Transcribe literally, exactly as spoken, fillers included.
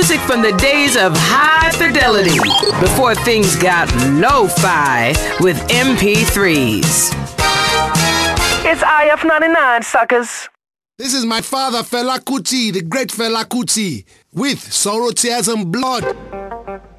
music from the days of high fidelity, before things got lo-fi with M P threes. It's I F ninety-nine, suckers. This is my father, Fela Kuti, the great Fela Kuti, with Sorrow, Tears and Blood.